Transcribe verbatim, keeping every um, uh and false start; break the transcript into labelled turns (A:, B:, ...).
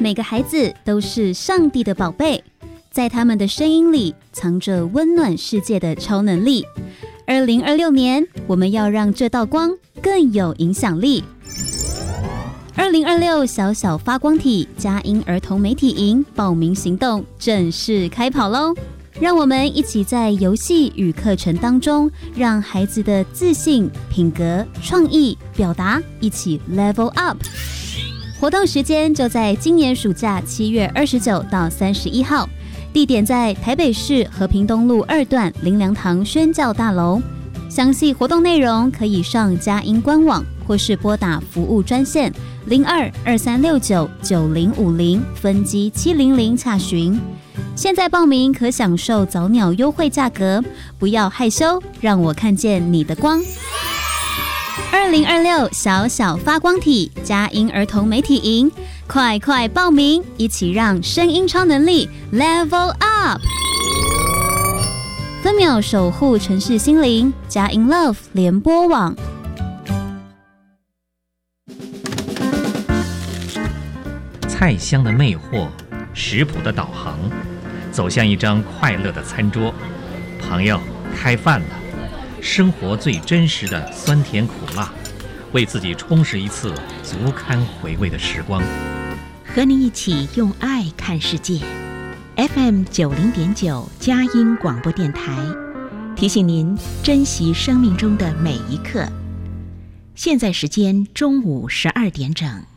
A: 每个孩子都是上帝的宝贝，在他们的声音里藏着温暖世界的超能力。二零二六年，我们要让这道光更有影响力。二零二六小小发光体佳音儿童媒体营报名行动正式开跑喽！让我们一起在游戏与课程当中，让孩子的自信、品格、创意、表达一起 level up。活动时间就在今年暑假七月二十九到三十一号，地点在台北市和平东路二段林良堂宣教大楼。详细活动内容可以上佳音官网，或是拨打服务专线零二二三六九九零五零分机七零零洽询。现在报名可享受早鸟优惠价格，不要害羞，让我看见你的光。二零二六小小发光体佳音儿童媒体营，快快报名，一起让声音超能力 level up。分秒守护城市心灵，佳音 Love 联播网。
B: 菜香的魅惑，食谱的导航，走向一张快乐的餐桌。朋友，开饭了！生活最真实的酸甜苦辣，为自己充实一次足堪回味的时光。
C: 和你一起用爱看世界。F M 九零点九佳音广播电台，提醒您珍惜生命中的每一刻。现在时间中午十二点整。